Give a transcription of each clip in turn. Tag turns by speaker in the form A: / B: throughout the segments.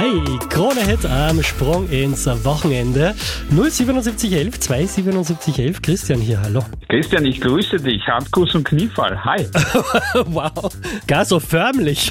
A: Hey, Krone-Hit am Sprung ins Wochenende. 07711 27711. Christian hier, hallo.
B: Christian, ich grüße dich. Handkuss und Kniefall. Hi.
A: Wow, gar so förmlich.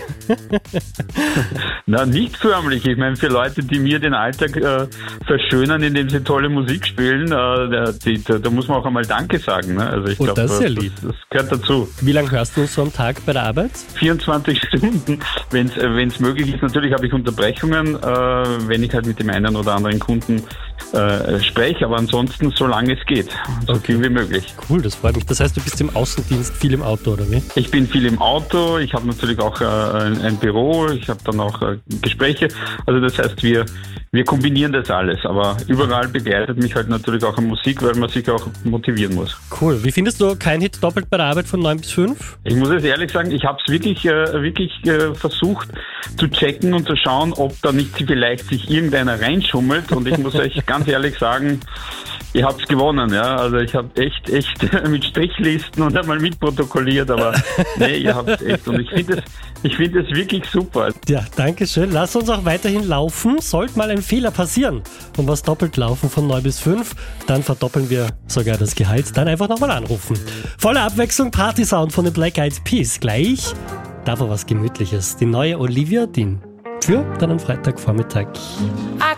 B: Na, nicht förmlich. Ich meine, für Leute, die mir den Alltag verschönern, indem sie tolle Musik spielen, da muss man auch einmal Danke sagen. Ne? Also ich glaube,
A: das ist ja lieb.
B: Das gehört dazu.
A: Wie lange hörst du uns so am Tag bei der Arbeit?
B: 24 Stunden, wenn es möglich ist. Natürlich habe ich Unterbrechungen, wenn ich halt mit dem einen oder anderen Kunden spreche, aber ansonsten, solange es geht, so viel wie möglich.
A: Cool, das freut mich. Das heißt, du bist im Außendienst viel im Auto, oder wie?
B: Ich bin viel im Auto, ich habe natürlich auch ein Büro, ich habe dann auch Gespräche. Also das heißt, wir kombinieren das alles, aber überall begleitet mich halt natürlich auch eine Musik, weil man sich auch motivieren muss.
A: Cool. Wie findest du kein Hit doppelt bei der Arbeit von 9 bis 5?
B: Ich muss jetzt ehrlich sagen, ich habe es wirklich versucht zu checken und zu schauen, ob da nicht vielleicht sich irgendeiner reinschummelt, und ich muss euch ganz ehrlich sagen, ihr habt's gewonnen, ja. Also ich habe echt mit Strichlisten und einmal mitprotokolliert, aber nee, ihr habt's echt. Und ich finde es wirklich super.
A: Ja, danke schön. Lass uns auch weiterhin laufen. Sollte mal ein Fehler passieren und was doppelt laufen von 9 bis 5, dann verdoppeln wir sogar das Gehalt. Dann einfach nochmal anrufen. Volle Abwechslung, Party-Sound von den Black Eyed Peas. Gleich davor was Gemütliches. Die neue Olivia Dean für dann am Freitagvormittag.